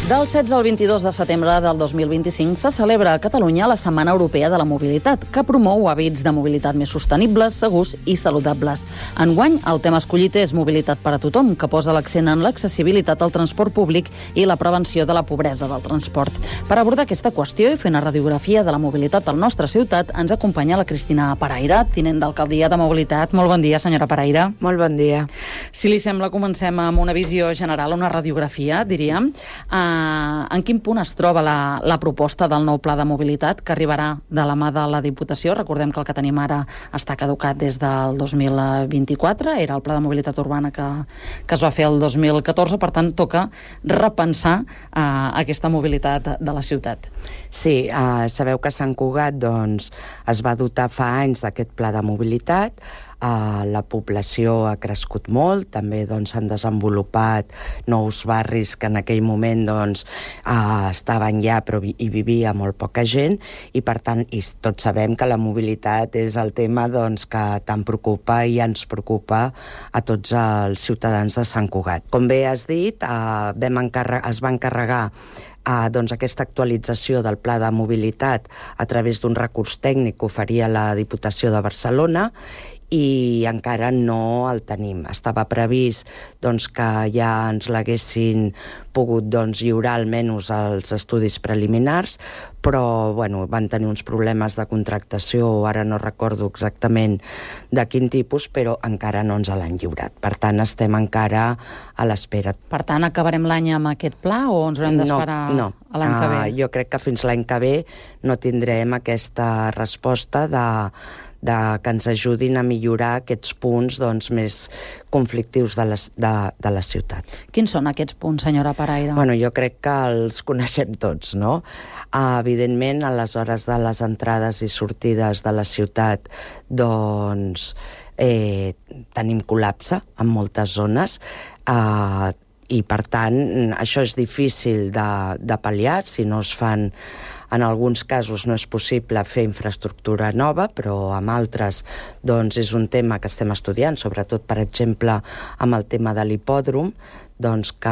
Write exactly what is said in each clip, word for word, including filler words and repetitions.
Del setze al vint-i-dos de setembre del dos mil vint-i-cinc se celebra a Catalunya la Setmana Europea de la Mobilitat, que promou hàbits de mobilitat més sostenibles, segurs i saludables. Enguany, el tema escollit és Mobilitat per a tothom, que posa l'accent en l'accessibilitat al transport públic i la prevenció de la pobresa del transport. Per abordar aquesta qüestió i fer una radiografia de la mobilitat a la nostra ciutat, ens acompanya la Cristina Paraire, tinent d'Alcaldia de Mobilitat. Molt bon dia, senyora Paraire. Molt bon dia. Si li sembla, comencem amb una visió general, una radiografia, diríem. Uh, en quin punt es troba la, la proposta del nou pla de mobilitat que arribarà de la mà de la Diputació? Recordem que el que tenim ara està caducat des del dos mil vint-i-quatre, era el pla de mobilitat urbana que, que es va fer el dos mil catorze, per tant toca repensar uh, aquesta mobilitat de la ciutat. Sí, uh, sabeu que Sant Cugat doncs, es va dotar fa anys d'aquest pla de mobilitat. Uh, la població ha crescut molt, també doncs, s'han desenvolupat nous barris que en aquell moment doncs, uh, estaven ja però hi vivia molt poca gent i per tant i tots sabem que la mobilitat és el tema doncs, que tant preocupa i ens preocupa a tots els ciutadans de Sant Cugat. Com bé has dit, uh, vam encarre- es va encarregar Uh, doncs aquesta actualització del pla de mobilitat a través d'un recurs tècnic que oferia la Diputació de Barcelona i encara no el tenim. Estava previst doncs, que ja ens l'haguessin pogut doncs, lliurar almenys els estudis preliminars, però bueno, van tenir uns problemes de contractació, ara no recordo exactament de quin tipus, però encara no ens l'han lliurat. Per tant, estem encara a l'espera. Per tant, acabarem l'any amb aquest pla o ens haurem d'esperar no, no. a l'any que ve? Uh, jo crec que fins l'any que ve no tindrem aquesta resposta de de que ens ajudin a millorar aquests punts doncs, més conflictius de la, de, de la ciutat. Quins són aquests punts, senyora Paraire? Bueno, jo crec que els coneixem tots, no? Uh, evidentment, a les hores de les entrades i sortides de la ciutat, doncs, eh, tenim col·lapse en moltes zones, uh, i per tant, això és difícil de, de pal·liar si no es fan. En alguns casos no és possible fer infraestructura nova, però en altres doncs, és un tema que estem estudiant, sobretot, per exemple, amb el tema de l'hipòdrom, doncs que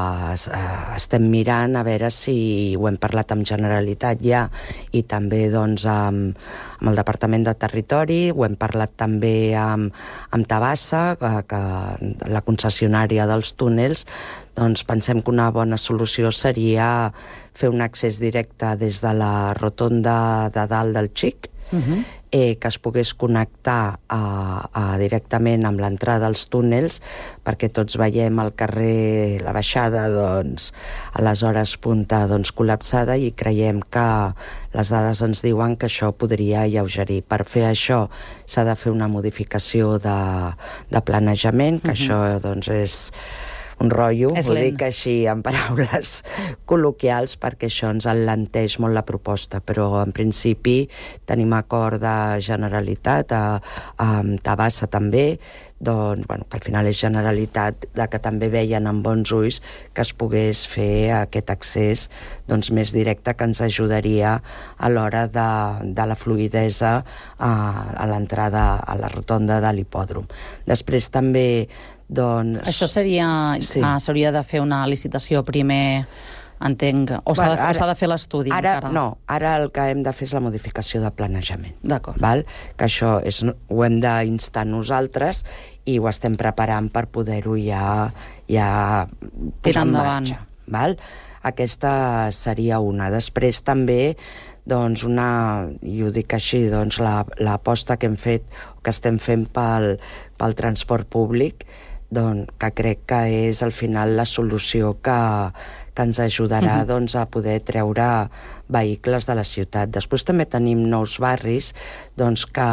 eh, estem mirant a veure si ho hem parlat amb Generalitat ja i també doncs, amb, amb el Departament de Territori, ho hem parlat també amb, amb Tabasa, que, que la concessionària dels túnels. Doncs pensem que una bona solució seria fer un accés directe des de la rotonda de dalt del Xic, uh-huh. eh, que es pogués connectar a, a, directament amb l'entrada dels túnels, perquè tots veiem el carrer, la baixada, doncs, a les hores punta doncs, col·lapsada, i creiem que les dades ens diuen que això podria alleugerir. Per fer això s'ha de fer una modificació de, de planejament, que uh-huh. això doncs, és un rotllo, ho dic així en paraules col·loquials, perquè això ens enlenteix molt la proposta, però en principi tenim acord de Generalitat, a, amb Tabasa també, doncs, bueno, que al final és Generalitat, de que també veien amb bons ulls que es pogués fer aquest accés doncs, més directe, que ens ajudaria a l'hora de, de la fluïdesa a, a l'entrada a la rotonda de l'hipòdrom. Després també doncs... Això seria... Sí. Ah, s'hauria de fer una licitació primer, entenc, o s'ha bueno, de, de fer l'estudi? Ara, encara? No, ara el que hem de fer és la modificació de planejament. D'acord. Val? Que això és, ho hem d'instar nosaltres i ho estem preparant per poder-ho ja, ja posar en marxa. Val? Aquesta seria una. Després també doncs una, i ho dic així, doncs l'aposta que hem fet, que estem fent pel, pel transport públic, doncs, que crec que és al final la solució que, que ens ajudarà uh-huh. doncs, a poder treure vehicles de la ciutat. Després també tenim nous barris doncs, que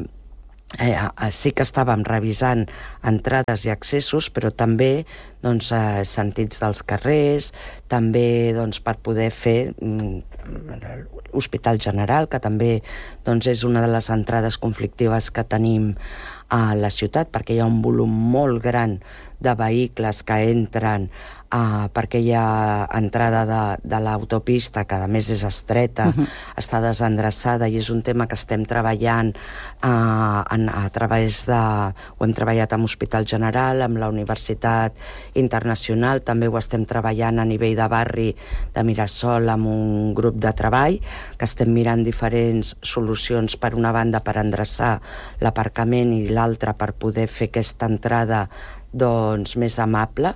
eh, sí que estàvem revisant entrades i accessos, però també doncs, eh, sentits dels carrers, també doncs, per poder fer mm, l'Hospital General, que també doncs, és una de les entrades conflictives que tenim a la ciutat, perquè hi ha un volum molt gran de vehicles que entren uh, perquè hi ha entrada de, de l'autopista, que a més és estreta, uh-huh. està desendreçada, i és un tema que estem treballant uh, en, a través de... Ho hem treballat amb Hospital General, amb la Universitat Internacional, també ho estem treballant a nivell de barri de Mirasol amb un grup de treball, que estem mirant diferents solucions, per una banda per endreçar l'aparcament i l'altra per poder fer aquesta entrada doncs, més amable.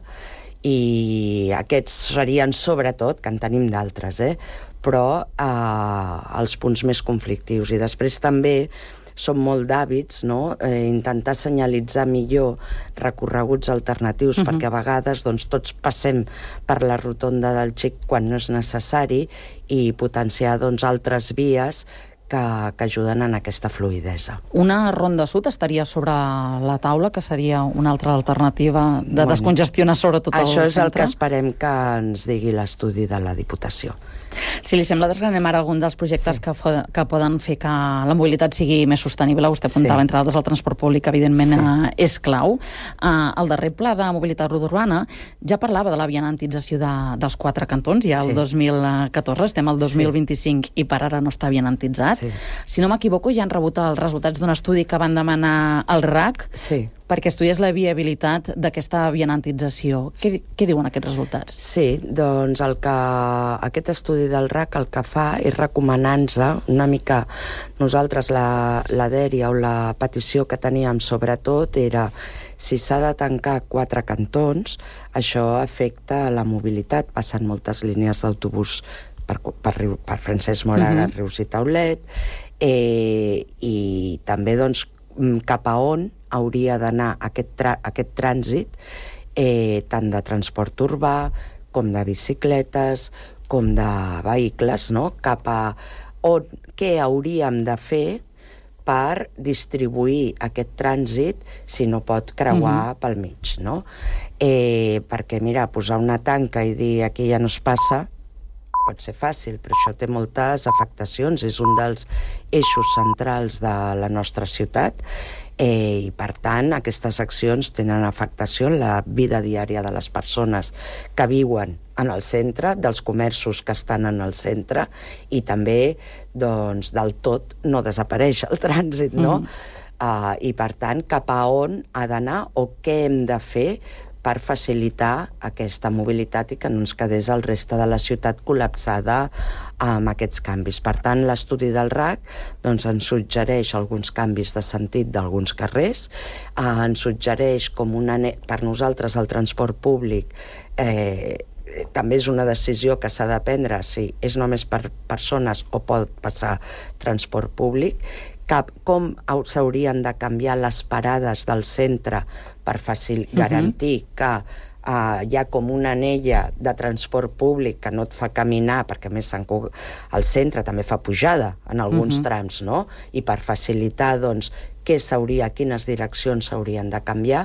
I aquests serien sobretot, que en tenim d'altres, eh? però eh, els punts més conflictius. I després també són molt d'hàbits, no? eh, intentar senyalitzar millor recorreguts alternatius, uh-huh. perquè a vegades doncs, tots passem per la rotonda del Xic quan no és necessari, i potenciar doncs, altres vies que, que ajuden en aquesta fluïdesa. Una ronda sud estaria sobre la taula, que seria una altra alternativa de bueno, descongestionar sobretot el centre? Això és el que esperem que ens digui l'estudi de la Diputació. Si li sembla, desgranem ara algun dels projectes sí. que, fo que poden fer que la mobilitat sigui més sostenible. Vostè apuntava, sí. entre altres, el transport públic, evidentment, sí. eh, és clau. Eh, el darrer pla de mobilitat urbana ja parlava de la vianantització de, dels quatre cantons, ja el sí. dos mil catorze, estem al dos mil vint-i-cinc sí. i per ara no està vianantitzat. Sí. Si no m'equivoco, ja han rebut els resultats d'un estudi que van demanar al R A C sí. perquè estudiés la viabilitat d'aquesta vianantització. Què, què diuen aquests resultats? Sí, doncs el que, aquest estudi del R A C el que fa és recomanar-nos una mica, nosaltres la, la dèria o la petició que teníem sobretot era si s'ha de tancar quatre cantons, això afecta la mobilitat, passen moltes línies d'autobús per, per, per Francesc Moraga, uh-huh. Rius i Taulet, eh, i també doncs, cap a on hauria d'anar aquest, aquest trànsit, eh, tant de transport urbà com de bicicletes, com de vehicles, no? Cap a on, què hauríem de fer per distribuir aquest trànsit si no pot creuar uh-huh. pel mig, no? Eh, perquè, mira, posar una tanca i dir aquí ja no es passa, pot ser fàcil, però això té moltes afectacions, és un dels eixos centrals de la nostra ciutat, eh, i per tant aquestes accions tenen afectació en la vida diària de les persones que viuen en el centre, dels comerços que estan en el centre, i també doncs, del tot no desapareix el trànsit, no? Mm. Uh, I per tant, cap a on ha d'anar o què hem de fer per facilitar aquesta mobilitat i que no ens quedés el reste de la ciutat col·lapsada amb aquests canvis. Per tant, l'estudi del R A C doncs, ens suggereix alguns canvis de sentit d'alguns carrers, eh, ens suggereix com una... Per nosaltres el transport públic eh, també és una decisió que s'ha de prendre si és només per persones o pot passar transport públic, cap, com s'haurien de canviar les parades del centre per facil, uh-huh. garantir que uh, hi ha com una anella de transport públic que no et fa caminar, perquè a més el centre també fa pujada en alguns uh-huh. trams, no? I per facilitar, doncs, què s'hauria, quines direccions s'haurien de canviar.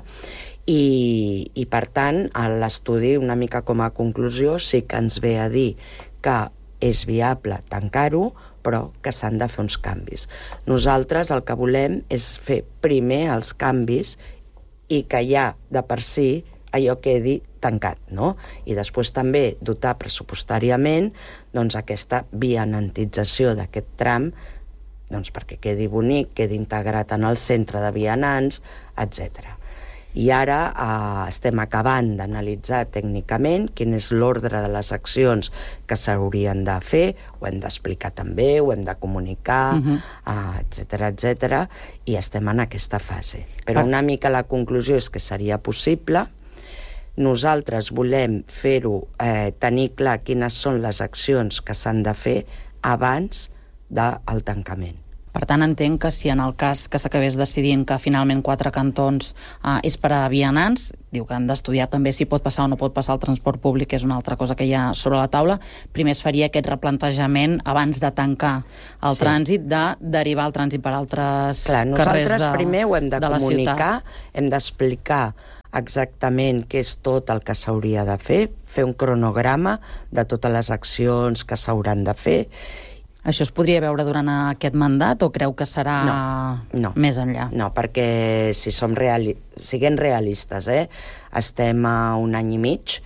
I, i per tant, l'estudi, una mica com a conclusió, sí que ens ve a dir que és viable tancar-ho, però que s'han de fer uns canvis. Nosaltres el que volem és fer primer els canvis i que ja de per si allò quedi tancat, no? I després també dotar pressupostàriament doncs, aquesta vianantització d'aquest tram doncs, perquè quedi bonic, quedi integrat en el centre de vianants, etcètera. I ara eh, estem acabant d'analitzar tècnicament quin és l'ordre de les accions que s'haurien de fer, ho hem d'explicar també, ho hem de comunicar, uh-huh. eh, etcètera, etcètera, i estem en aquesta fase. Però una mica la conclusió és que seria possible. Nosaltres volem fer-ho, eh, tenir clar quines són les accions que s'han de fer abans del tancament. Per tant, entenc que si en el cas que s'acabés decidint que finalment quatre cantons eh, és per a vianants, diu que han d'estudiar també si pot passar o no pot passar el transport públic, que és una altra cosa que hi ha sobre la taula, primer es faria aquest replantejament abans de tancar el sí. trànsit, de derivar el trànsit per altres Clar, carrers de, primer ho hem de, de la comunicar, ciutat. Hem d'explicar exactament què és tot el que s'hauria de fer, fer un cronograma de totes les accions que s'hauran de fer. Això es podria veure durant aquest mandat o creu que serà no, no, més enllà? No, perquè si som reali... siguem realistes, eh? estem a un any i mig.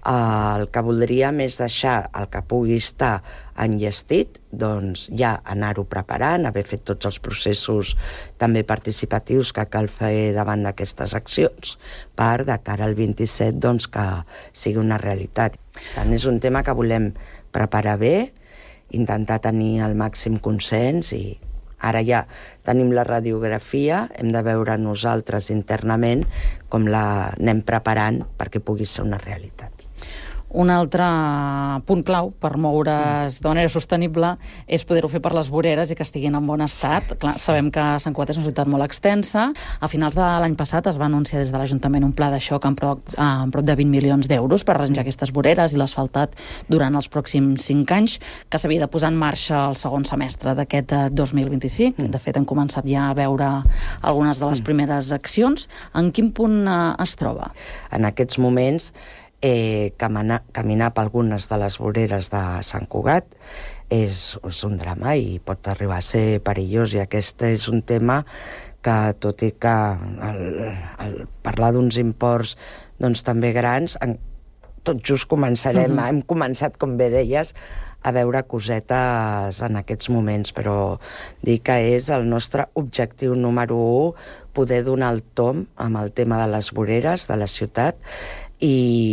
El que voldríem és deixar el que pugui estar enllestit, doncs ja anar-ho preparant, haver fet tots els processos també participatius que cal fer davant d'aquestes accions, per de cara al vint-i-set doncs, que sigui una realitat. Tant és un tema que volem preparar bé, intentar tenir el màxim consens i ara ja tenim la radiografia, hem de veure nosaltres internament com la anem preparant perquè pugui ser una realitat. Un altre punt clau per moure's de manera sostenible és poder-ho fer per les voreres i que estiguin en bon estat. Clar, sabem que Sant Cugat és una ciutat molt extensa. A finals de l'any passat es va anunciar des de l'Ajuntament un pla de xoc amb prop, amb prop de vint milions d'euros per arranjar aquestes voreres i l'asfaltat durant els pròxims cinc anys, que s'havia de posar en marxa el segon semestre d'aquest dos mil vint-i-cinc. De fet, hem començat ja a veure algunes de les primeres accions. En quin punt es troba? En aquests moments, Eh, caminar, caminar per algunes de les voreres de Sant Cugat és, és un drama i pot arribar a ser perillós, i aquest és un tema que, tot i que el, el parlar d'uns imports doncs, també grans, en, tot just començarem, uh-huh. hem començat, com bé deies, a veure cosetes en aquests moments, però dir que és el nostre objectiu número u poder donar el tom amb el tema de les voreres de la ciutat i,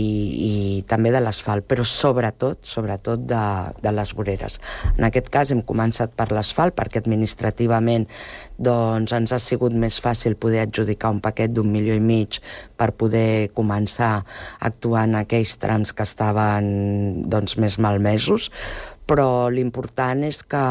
i també de l'asfalt, però sobretot, sobretot de, de les voreres. En aquest cas hem començat per l'asfalt perquè administrativament doncs, ens ha sigut més fàcil poder adjudicar un paquet d'un milió i mig per poder començar a actuar en aquells trams que estaven doncs, més malmesos, però l'important és que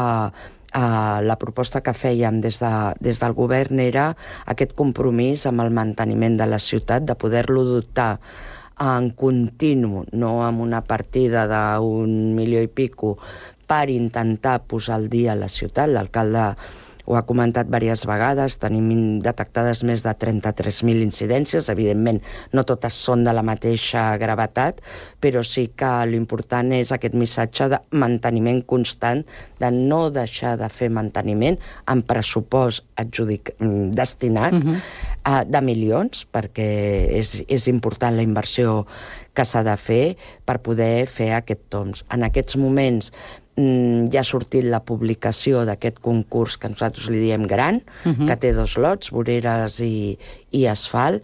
Uh, la proposta que fèiem des, de, des del govern era aquest compromís amb el manteniment de la ciutat, de poder-lo dotar en continu, no amb una partida d'un milió i pico, per intentar posar al dia la ciutat. L'alcalde ho ha comentat diverses vegades, tenim detectades més de trenta-tres mil incidències, evidentment no totes són de la mateixa gravetat, però sí que l'important és aquest missatge de manteniment constant, de no deixar de fer manteniment amb pressupost adjudic, destinat uh-huh. a, de milions, perquè és, és important la inversió que s'ha de fer per poder fer aquest toms. En aquests moments ja ha sortit la publicació d'aquest concurs que nosaltres li diem gran, uh-huh. que té dos lots, voreres i, i asfalt,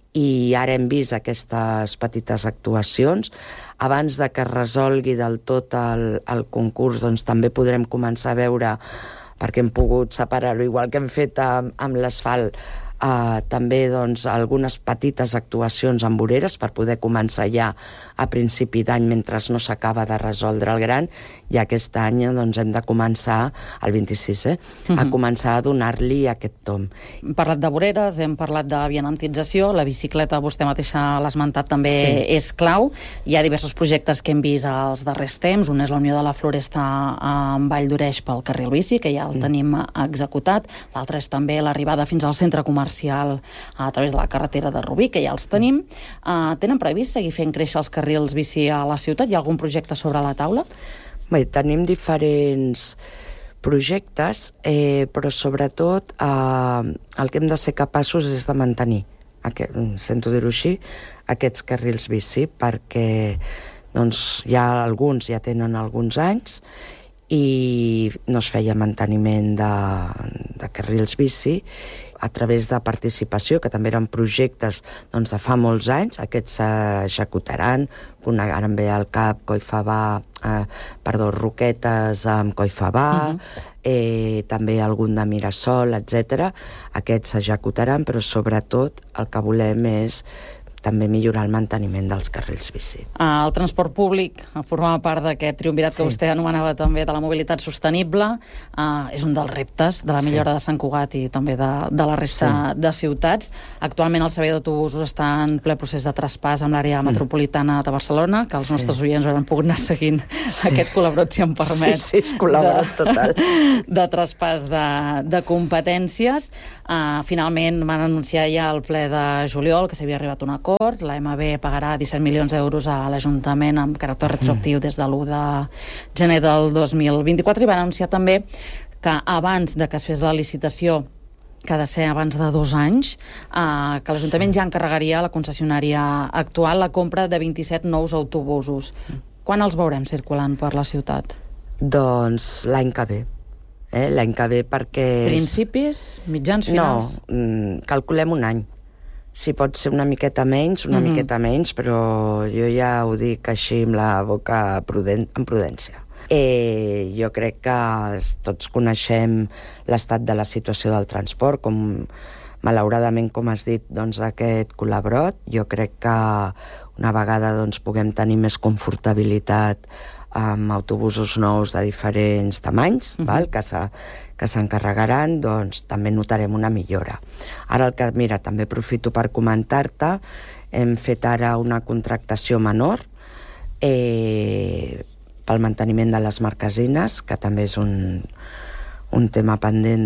i ara hem vist aquestes petites actuacions. Abans de que es resolgui del tot el, el concurs, doncs també podrem començar a veure, perquè hem pogut separar-ho, igual que hem fet amb, amb l'asfalt, Uh, també doncs, algunes petites actuacions amb voreres per poder començar ja a principi d'any mentre no s'acaba de resoldre el gran, i aquest any doncs, hem de començar, el vint-i-sis, eh, uh-huh. a començar a donar-li aquest tom. Hem parlat de voreres, hem parlat de vianantització, la bicicleta, vostè mateixa l'ha esmentat, també sí. és clau. Hi ha diversos projectes que hem vist als darrers temps, un és la Unió de la Floresta en Vall d'Oreix pel carril bici, que ja el mm. tenim executat, l'altre és també l'arribada fins al centre comercial a través de la carretera de Rubí, que ja els tenim. Uh, tenen previst seguir fent créixer els carrils bici a la ciutat? Hi ha algun projecte sobre la taula? Bé, tenim diferents projectes, eh, però sobretot eh, el que hem de ser capaços és de mantenir, aquest, sento dir-ho així, aquests carrils bici, perquè doncs, ja alguns ja tenen alguns anys i no es feia manteniment de, de carrils bici a través de participació, que també eren projectes doncs, de fa molts anys. Aquests s'executaran, ara em ve al cap Collfabà, eh, perdó, Roquetes amb Collfabà, uh-huh. eh, també algun de Mirasol, etcètera. Aquests s'executaran, però sobretot el que volem és també millorar el manteniment dels carrils bici. El transport públic formava part d'aquest triumvirat sí. que vostè anomenava també de la mobilitat sostenible. Uh, és un dels reptes de la millora sí. de Sant Cugat i també de, de la resta sí. de ciutats. Actualment el servei d'autobusos està en ple procés de traspàs amb l'àrea mm. metropolitana de Barcelona, que els sí. nostres oients han pogut anar seguint sí. aquest col·laborat, si em permet. Sí, sí, és col·laborat de, total. De traspàs de, de competències. Uh, finalment van anunciar ja al ple de juliol que s'havia arribat a un acord transport. La M B pagarà disset milions d'euros a l'Ajuntament amb caràcter retroactiu des de l'u de gener del dos mil vint-i-quatre i van anunciar també que abans de que es fes la licitació, que ha de ser abans de dos anys, eh, que l'Ajuntament ja encarregaria a la concessionària actual la compra de vint-i-set nous autobusos. Quan els veurem circulant per la ciutat? Doncs l'any que ve. Eh? L'any que ve perquè... Principis? Mitjans finals? No, calculem un any. Si pot ser una miqueta menys, una mm-hmm. miqueta menys, però jo ja ho dic així amb la boca prudent, amb prudència. Eh, jo crec que tots coneixem l'estat de la situació del transport, com malauradament, com has dit, doncs, aquest col·labrot. Jo crec que una vegada doncs, puguem tenir més confortabilitat amb autobusos nous de diferents tamanys, uh-huh. val? que s'encarregaran, doncs també notarem una millora. Ara, el que, mira, també aprofito per comentar-te, hem fet ara una contractació menor eh, pel manteniment de les marquesines, que també és un, un tema pendent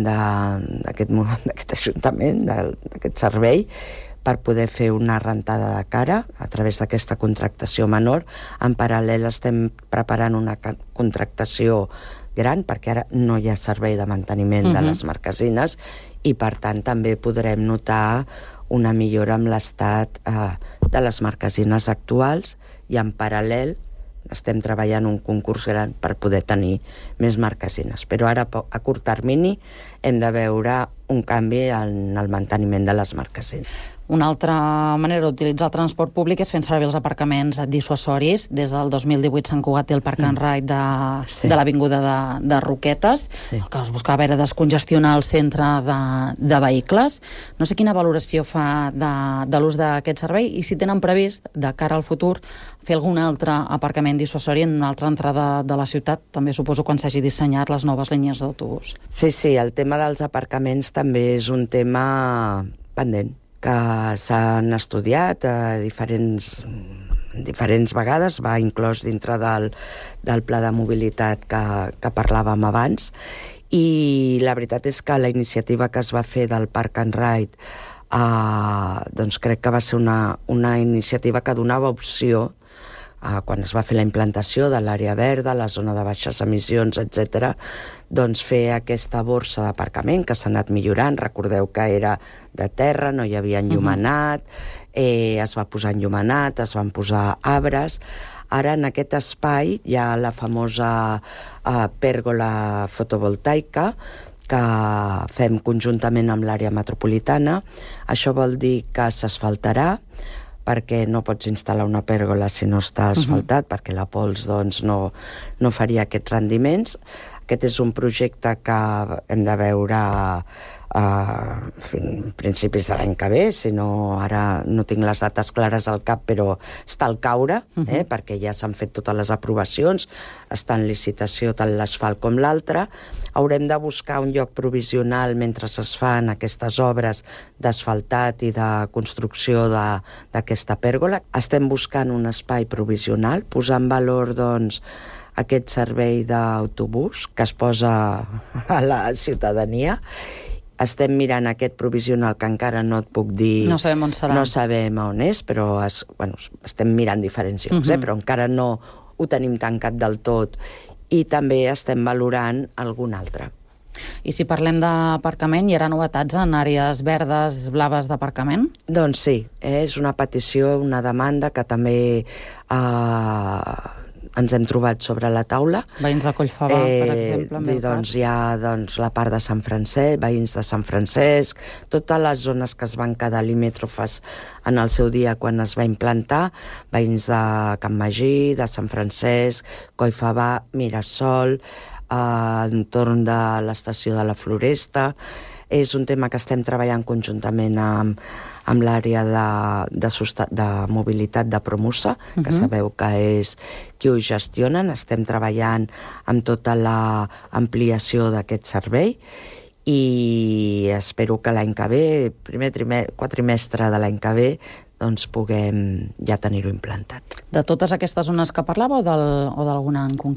d'aquest ajuntament, d'aquest servei, per poder fer una rentada de cara a través d'aquesta contractació menor. En paral·lel estem preparant una contractació gran, perquè ara no hi ha servei de manteniment uh-huh. de les marquesines i, per tant, també podrem notar una millora amb l'estat eh, de les marquesines actuals i, en paral·lel, estem treballant un concurs gran per poder tenir més marquesines. Però ara, a curt termini, hem de veure un canvi en el manteniment de les marquesines. Una altra manera d'utilitzar el transport públic és fent servir els aparcaments dissuasoris. Des del dos mil divuit Sant Cugat té el Park and Ride de, sí. de l'Avinguda de, de Roquetes, sí. el que es buscava era descongestionar el centre de, de vehicles. No sé quina valoració fa de, de l'ús d'aquest servei i si tenen previst, de cara al futur, fer algun altre aparcament dissuasori en una altra entrada de la ciutat, també suposo quan s'hagi dissenyat les noves línies d'autobús. Sí, sí, el tema dels aparcaments també és un tema pendent, que s'han estudiat a diferents, diferents vegades, va inclòs dintre del, del pla de mobilitat que, que parlàvem abans, i la veritat és que la iniciativa que es va fer del Park and Ride eh, doncs crec que va ser una, una iniciativa que donava opció Uh, quan es va fer la implantació de l'àrea verda, la zona de baixes emissions, etcètera, doncs fer aquesta borsa d'aparcament que s'ha anat millorant. Recordeu que era de terra, no hi havia enllumenat, uh-huh. eh, es va posar enllumenat, es van posar arbres. Ara, en aquest espai, hi ha la famosa uh, pèrgola fotovoltaica que fem conjuntament amb l'àrea metropolitana. Això vol dir que s'asfaltarà, perquè no pots instal·lar una pèrgola si no està asfaltat, uh-huh. perquè la pols doncs, no, no faria aquests rendiments. Aquest és un projecte que hem de veure a uh, principis de l'any que ve, si no, ara no tinc les dates clares al cap, però està al caure, uh-huh. eh, perquè ja s'han fet totes les aprovacions, està en licitació tant l'asfalt com l'altre. Haurem de buscar un lloc provisional mentre es fan aquestes obres d'asfaltat i de construcció d'aquesta pèrgola. Estem buscant un espai provisional, posar en valor, doncs, aquest servei d'autobús que es posa a la ciutadania. Estem mirant aquest provisional que encara no et puc dir... No sabem on serà. No sabem on és, però es, bueno, estem mirant diferents llocs, uh-huh. eh, però encara no ho tenim tancat del tot. I també estem valorant algun altre. I si parlem d'aparcament, hi haurà novetats en àrees verdes, blaves d'aparcament? Doncs sí, eh, és una petició, una demanda que també eh, ens hem trobat sobre la taula. Veïns de Collfabà, eh, per exemple. I, doncs, hi ha doncs, la part de Sant Francesc, veïns de Sant Francesc, totes les zones que es van quedar limítrofes en el seu dia quan es va implantar, veïns de Can Magí, de Sant Francesc, Collfabà, Mirasol, eh, entorn de l'estació de la Floresta. És un tema que estem treballant conjuntament amb, amb l'àrea de, de, de mobilitat de Promusa, que uh-huh. sabeu que és qui ho gestionen. Estem treballant amb tota l'ampliació d'aquest servei i espero que l'any que ve, primer trimestre, quatrimestre de l'any que ve, doncs puguem ja tenir-ho implantat. De totes aquestes zones que parlava o d'alguna en concret?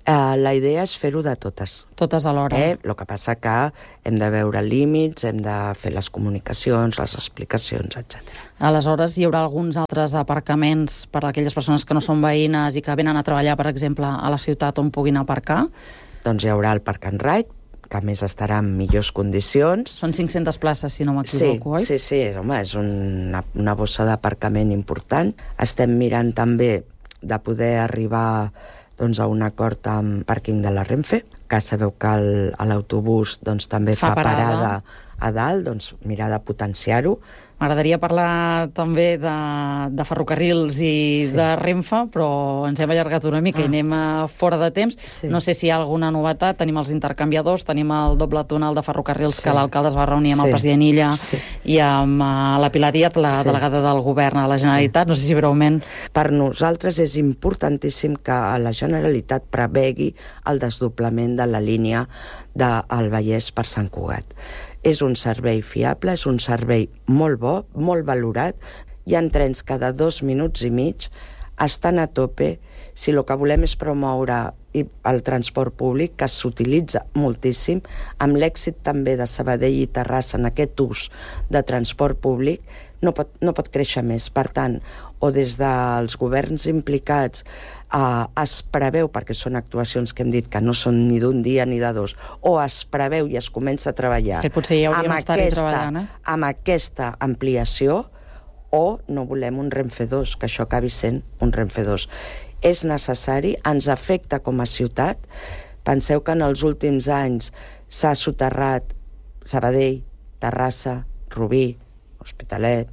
Uh, la idea és fer-ho de totes. Totes alhora. Eh? El que passa que hem de veure límits, hem de fer les comunicacions, les explicacions, etcètera. Aleshores, hi haurà alguns altres aparcaments per a aquelles persones que no són veïnes i que venen a treballar, per exemple, a la ciutat on puguin aparcar? Doncs hi haurà el Park and Ride, que a més estarà en millors condicions. Són cinc-centes places, si no m'equivoco, oi? Sí, sí, sí, home, és una, una bossa d'aparcament important. Estem mirant també de poder arribar doncs, a un acord amb pàrquing de la Renfe, que sabeu que l'autobús doncs, també fa, fa parada. parada a dalt, doncs mirar de potenciar-ho. M'agradaria parlar també de, de ferrocarrils i sí. de Renfe, però ens hem allargat una mica ah. i anem a fora de temps. Sí. No sé si hi ha alguna novetat. Tenim els intercanviadors, tenim el doble túnel de ferrocarrils sí. que l'alcalde es va reunir amb sí. el president Illa sí. i amb uh, la Pilar Díaz, la sí. delegada del govern a la Generalitat. Sí. No sé si breument... Per nosaltres és importantíssim que la Generalitat prevegui el desdoblament de la línia del Vallès per Sant Cugat. És un servei fiable, és un servei molt bo, molt valorat. Hi ha trens cada dos minuts i mig, estan a tope. Si el que volem és promoure el transport públic, que s'utilitza moltíssim, amb l'èxit també de Sabadell i Terrassa en aquest ús de transport públic, no pot, no pot créixer més. Per tant, o des dels governs implicats eh, es preveu, perquè són actuacions que hem dit que no són ni d'un dia ni de dos, o es preveu i es comença a treballar que potser ja amb, aquesta, treballant, eh? amb aquesta ampliació, o no volem un Renfe dos, que això acabi sent un Renfe dos. És necessari, ens afecta com a ciutat. Penseu que en els últims anys s'ha soterrat Sabadell, Terrassa, Rubí, Hospitalet,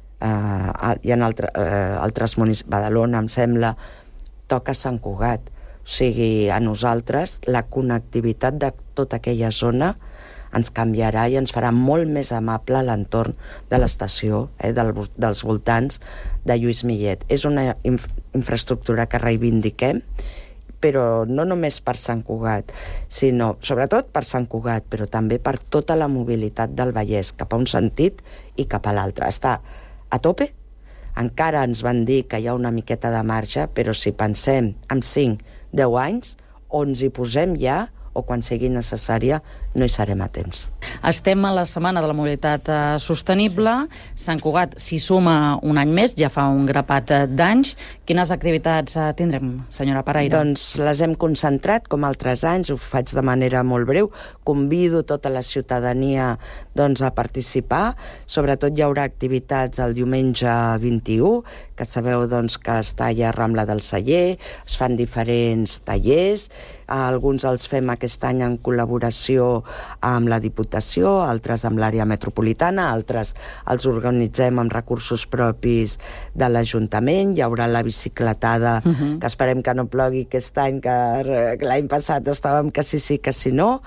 eh, hi ha altre, eh, altres municipis, Badalona, em sembla, toca Sant Cugat. O sigui, a nosaltres la connectivitat de tota aquella zona ens canviarà i ens farà molt més amable l'entorn de l'estació, eh, del, dels voltants de Lluís Millet. És una inf infraestructura que reivindiquem, però no només per Sant Cugat, sinó sobretot per Sant Cugat, però també per tota la mobilitat del Vallès, cap a un sentit i cap a l'altre. Està a tope. Encara ens van dir que hi ha una miqueta de marge, però si pensem en cinc deu anys, o ens hi posem ja, o quan sigui necessària, no hi serem a temps. Estem a la Setmana de la Mobilitat eh, Sostenible. Sí. Sant Cugat s'hi suma un any més, ja fa un grapat d'anys. Quines activitats eh, tindrem, senyora Paraire? Doncs les hem concentrat, com altres anys, ho faig de manera molt breu. Convido tota la ciutadania doncs, a participar. Sobretot hi haurà activitats el diumenge vint-i-u, que sabeu doncs, que està allà a Rambla del Celler, es fan diferents tallers, alguns els fem aquest any en col·laboració amb la Diputació, altres amb l'àrea metropolitana, altres els organitzem amb recursos propis de l'Ajuntament. Hi haurà la bicicletada, uh -huh. que esperem que no plogui aquest any, que l'any passat estàvem que sí, sí, que sí, no.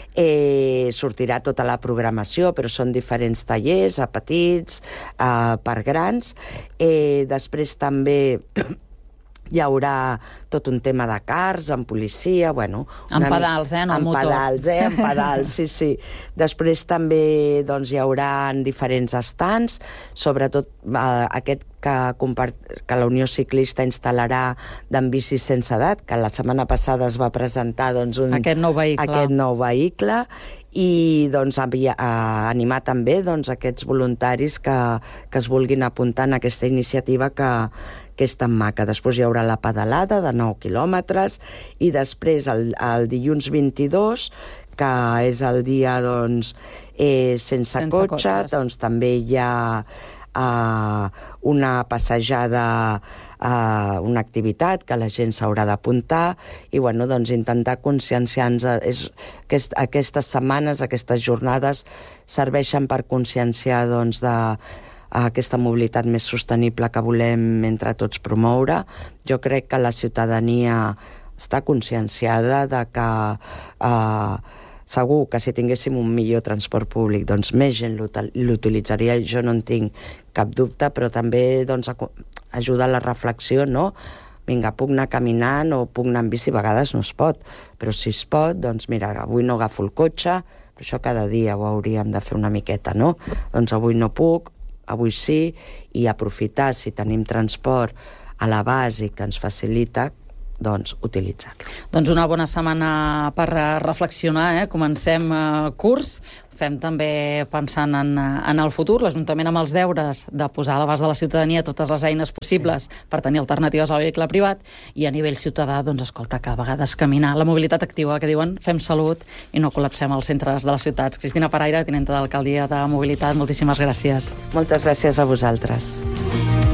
Eh, sortirà tota la programació, però són diferents tallers, a petits, eh, per grans. Eh, després també hi haurà tot un tema de cars, amb policia, bueno... Amb pedals, eh, no amb motor. Amb pedals, eh, amb pedals, sí, sí. Després també doncs, hi haurà diferents estants, sobretot eh, aquest que, que la Unió Ciclista instal·larà d'en bicis sense edat, que la setmana passada es va presentar doncs, un, aquest nou vehicle. Aquest nou vehicle i doncs, havia, a animar també doncs, aquests voluntaris que, que es vulguin apuntar en aquesta iniciativa que que és tan maca. Després hi haurà la pedalada de nou quilòmetres i després el, el dilluns vint-i-dos, que és el dia doncs, eh, sense, sense cotxe, cotxes. Doncs també hi ha eh, una passejada, eh, una activitat que la gent s'haurà d'apuntar i bueno, doncs, intentar conscienciar-nos. Aquest, aquestes setmanes, aquestes jornades serveixen per conscienciar doncs, de aquesta mobilitat més sostenible que volem entre tots promoure. Jo crec que la ciutadania està conscienciada de que eh, segur que si tinguéssim un millor transport públic, doncs més gent l'utilitzaria, jo no en tinc cap dubte, però també doncs, ajuda a la reflexió, no? Vinga, puc anar caminant o puc anar en bici, a vegades no es pot, però si es pot, doncs mira, avui no agafo el cotxe, però això cada dia ho hauríem de fer una miqueta, no? Doncs avui no puc, avui sí, i aprofitar si tenim transport a la base que ens facilita, doncs, utilitzar-lo. Doncs una bona setmana per reflexionar, eh? Comencem eh, curs, fem també pensant en, en el futur, l'Ajuntament amb els deures de posar a l'abast de la ciutadania totes les eines possibles sí. per tenir alternatives al vehicle privat, i a nivell ciutadà, doncs, escolta, que a vegades caminar, la mobilitat activa, que diuen, fem salut i no col·lapsem els centres de les ciutats. Cristina Paraire, tinenta d'Alcaldia de Mobilitat, moltíssimes gràcies. Moltes gràcies a vosaltres.